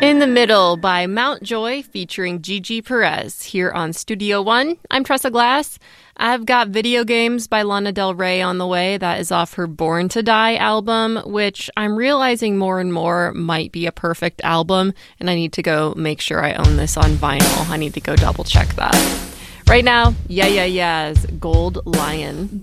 In the Middle by Mountjoy featuring Gigi Perez here on Studio One. I'm Tressa Glass. I've got Video Games by Lana Del Rey on the way. That is off her Born to Die album, which I'm realizing more and more might be a perfect album, and I need to go make sure I own this on vinyl. I need to go double check that. Right now, Yeah Yeah Yeah's Gold Lion.